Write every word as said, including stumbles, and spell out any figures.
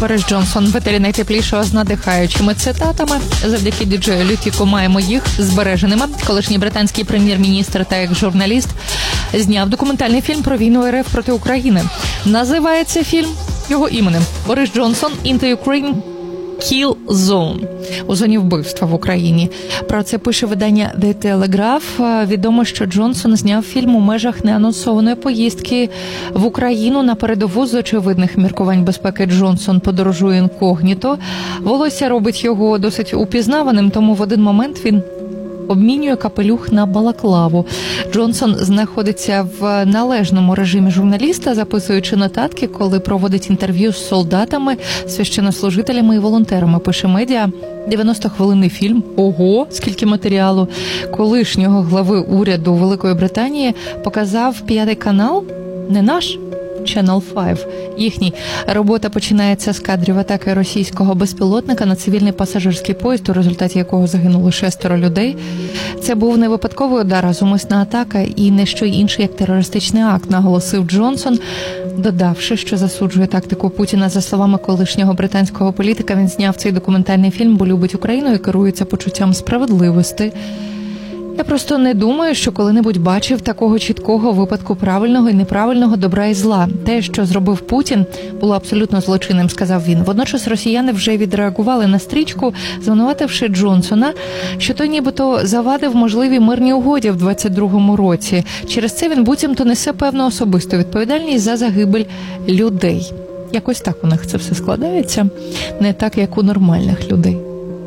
Борис Джонсон в етері найтеплішого з надихаючими цитатами. Завдяки діджею Лютіку маємо їх збереженими. Колишній британський прем'єр-міністр та як журналіст зняв документальний фільм про війну РФ проти України. Називається фільм його іменем «Борис Джонсон Into Ukraine Kill Zone» у зоні вбивства в Україні. Про це пише видання The Telegraph. Відомо, що Джонсон зняв фільм у межах неанонсованої поїздки в Україну на передову. З очевидних міркувань безпеки Джонсон подорожує інкогніто. Волосся робить його досить упізнаваним, тому в один момент він обмінює капелюх на балаклаву. Джонсон знаходиться в належному режимі журналіста, записуючи нотатки, коли проводить інтерв'ю з солдатами, священнослужителями і волонтерами, пише медіа. дев'яносто-хвилинний фільм. Ого, скільки матеріалу. Колишнього глави уряду Великої Британії показав п'ятий канал, не наш, Channel п'ять. Їхній. Робота починається з кадрів атаки російського безпілотника на цивільний пасажирський поїзд, у результаті якого загинуло шестеро людей. Це був не випадковий удар, а зумисна атака і не що інше, як терористичний акт, наголосив Джонсон, додавши, що засуджує тактику Путіна. За словами колишнього британського політика, він зняв цей документальний фільм, бо любить Україну і керується почуттям справедливості. Я просто не думаю, що коли-небудь бачив такого чіткого випадку правильного і неправильного, добра і зла. Те, що зробив Путін, було абсолютно злочинним, сказав він. Водночас росіяни вже відреагували на стрічку, звинувативши Джонсона, що той нібито завадив можливій мирній угоді в двадцять другому році. Через це він буцімто несе певну особисту відповідальність за загибель людей. Якось так у них це все складається, не так, як у нормальних людей.